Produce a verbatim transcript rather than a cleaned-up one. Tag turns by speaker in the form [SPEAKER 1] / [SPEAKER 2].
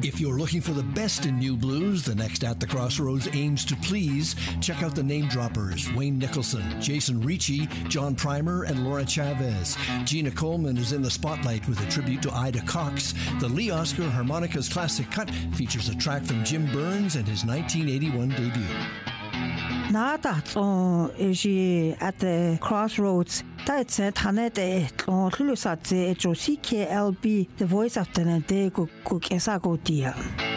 [SPEAKER 1] If you're looking for the best in new blues, the next At the Crossroads aims to please. Check out the name droppers: Wayne Nicholson, Jason Ricci, John Primer, and Laura Chavez. Gina Coleman is in the spotlight with a tribute to Ida Cox. The Lee Oscar Harmonicas Classic Cut features a track from Jim Burns and his nineteen eighty-one debut.
[SPEAKER 2] 나다또 이제 at the crossroads that's it hanete 또 훌루사제 조 C K L B the voice of the day 고 고께사고디야